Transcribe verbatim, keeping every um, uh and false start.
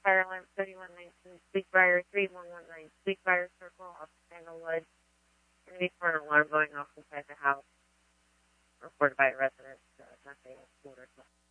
fire alarm thirty-one nineteen, Sweetbriar three one one nine, Sweetbriar Circle, off Sandalwood. Going to be for an alarm going off inside the house, reported by a resident, uh, nothing ordered.